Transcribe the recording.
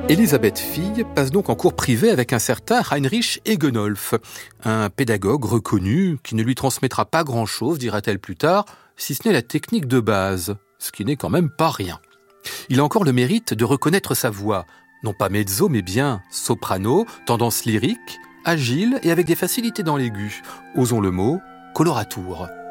Elisabeth Fille passe donc en cours privé avec un certain Heinrich Egenolf, un pédagogue reconnu qui ne lui transmettra pas grand-chose, dira-t-elle plus tard, si ce n'est la technique de base, ce qui n'est quand même pas rien. Il a encore le mérite de reconnaître sa voix, non pas mezzo mais bien soprano, tendance lyrique, agile et avec des facilités dans l'aigu, osons le mot, coloratour.